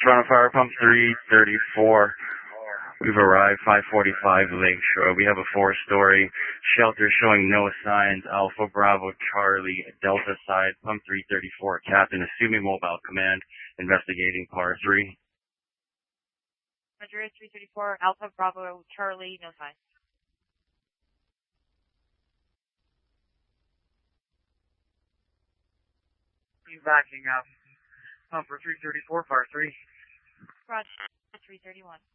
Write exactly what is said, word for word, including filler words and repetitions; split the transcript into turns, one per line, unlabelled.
Toronto Fire Pump three thirty-four. We've arrived five forty-five Lakeshore. We have a four-story shelter showing no signs. Alpha Bravo Charlie Delta side, pump three thirty-four. Captain, assuming mobile command, investigating par three.
Roger, three thirty-four, Alpha Bravo Charlie, no signs.
Backing up. Pump for three thirty-four, par three.
Roger, three thirty-one.